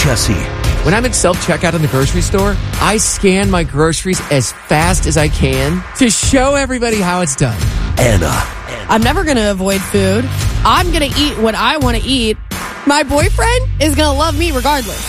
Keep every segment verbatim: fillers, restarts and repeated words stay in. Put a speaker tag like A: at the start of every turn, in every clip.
A: Jesse.
B: When I'm at self-checkout in the grocery store, I scan my groceries as fast as I can to show everybody how it's done.
A: Anna.
C: I'm never going to avoid food. I'm going to eat what I want to eat. My boyfriend is going to love me regardless.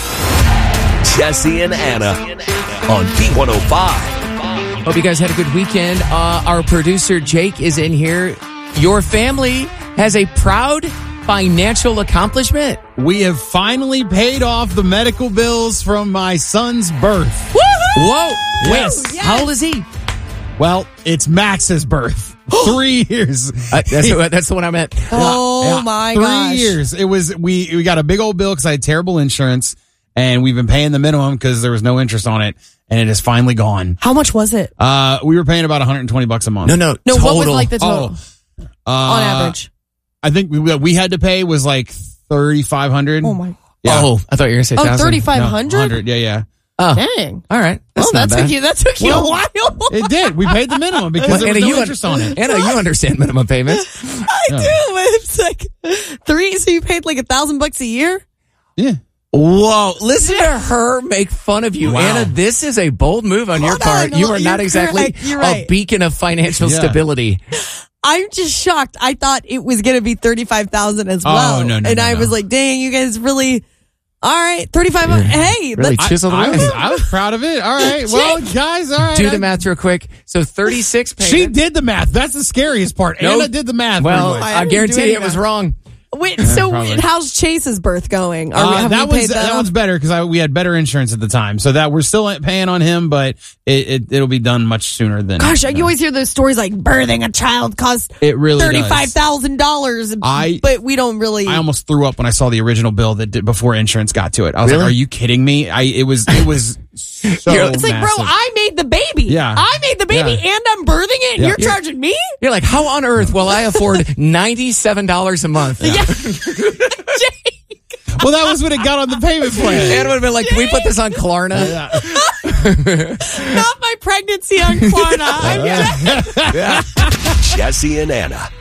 A: Jesse and Anna on B one oh five.
B: Hope you guys had a good weekend. Uh, our producer, Jake, is in here. Your family has a proud financial accomplishment.
D: We have finally paid off the medical bills from my son's birth.
C: Woohoo!
B: Whoa.
D: Yes.
B: Wait, how old is he?
D: Well, it's Max's birth. Three years.
B: Uh, that's, that's the one I meant.
C: Oh,
D: Yeah, yeah.
C: my
D: Three
C: gosh.
D: years. It was, we, we got a big old bill because I had terrible insurance, and we've been paying the minimum because there was no interest on it, and it is finally gone.
C: How much was it?
D: Uh, we were paying about one hundred twenty bucks a month.
B: No, no,
C: No,
B: total.
C: what was like the total
D: Oh, uh,
C: on average?
D: I think we, what we had to pay was like thirty-five hundred.
C: Oh, my.
D: Yeah.
B: Oh, I thought you were going to say
C: Oh,
B: thousand.
C: thirty-five
D: No,
C: hundred?
D: one hundred, yeah, yeah.
B: Oh,
C: Dang.
B: all right. That's
C: Oh,
B: not
C: that
B: bad.
C: took you, that took you
D: Well,
C: a while.
D: It did. We paid the minimum because
B: Well,
D: there was
B: Anna,
D: no
B: you un-
D: interest on it.
B: Anna, you understand minimum payments.
C: I
D: Yeah.
C: do, but it's like three, so you paid like a thousand bucks a year?
D: Yeah.
B: Whoa, listen to her make fun of you.
D: Wow.
B: Anna, this is a bold move on your
C: Hold
B: part.
C: on,
B: You are
C: you're
B: not exactly
C: correct. You're
B: a
C: right.
B: beacon of financial
D: Yeah.
B: stability.
C: I'm just shocked. I thought it was going to be thirty-five thousand as
D: Oh,
C: well.
D: no, no,
C: And
D: no,
C: I
D: no.
C: was like, dang, you guys really, all right, thirty-five hundred. Hey,
B: Really
C: let's,
B: chiseled
D: I, I
B: away.
D: was, I was proud of it. All right. Well, guys, all right.
B: Do
D: I-
B: the math real quick. So thirty-six payments.
D: She did the math. That's the scariest part.
B: Nope.
D: Anna did the math.
B: Well,
D: pretty much.
C: I
B: I
C: didn't do
B: guarantee
C: any
B: you it
C: of
B: was
C: that.
B: wait.
C: wait, so
D: probably.
C: how's Chase's birth going? Are we,
D: Uh,
C: have
D: that
C: we paid
D: one's
C: that
D: that
C: off?
D: one's better because we had better insurance at the time, so that we're still paying on him, but it, it it'll be done much sooner than.
C: Gosh,
D: you know.
C: you always hear those stories like birthing a child costs
D: It really does.
C: thirty-five thousand dollars,
D: I-
C: but we don't really.
D: I almost threw up when I saw the original bill that did, before insurance got to it. I was
B: Really?
D: like, "Are you kidding me?" I it was it was so
C: it's like,
D: massive.
C: bro, I made the baby.
D: Yeah.
C: I made the baby
D: Yeah.
C: and I'm birthing it and
D: Yeah.
C: you're
D: You're-
C: charging me?
B: You're like, how on earth will I afford ninety-seven dollars a month?
C: Yeah.
D: Well, that was when it got on the payment plan.
B: Anna would have been like, can we put this on Klarna?
C: Not my pregnancy on Klarna. I'm
A: Jesse and Anna